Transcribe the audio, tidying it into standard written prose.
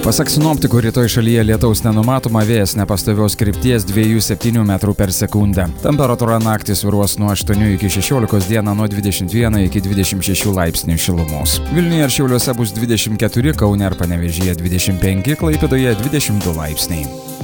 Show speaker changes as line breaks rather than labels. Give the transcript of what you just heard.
Pasak sinoptikų, rytoj šalyje lietaus nenumatoma, vėjas nepastovios krypties 2,7 metrų per sekundę. Temperatūra naktį svyruos nuo 8 iki 16, dieną nuo 21 iki 26 laipsnių šilumos. Vilniuje ir Šiauliuose bus 24, Kaune ir Panevėžyje 25, Klaipėdoje 22 laipsniai.